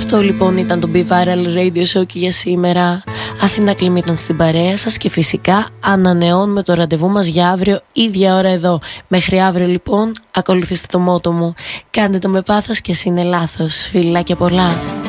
Αυτό λοιπόν ήταν το Be Viral Radio Show και για σήμερα. Αθήνα Κλίμη ήταν στην παρέα σας και φυσικά ανανεώνουμε το ραντεβού μας για αύριο ίδια ώρα εδώ. Μέχρι αύριο λοιπόν ακολουθήστε το μότο μου. Κάντε το με πάθος και εσύ είναι λάθος. Φιλάκια πολλά.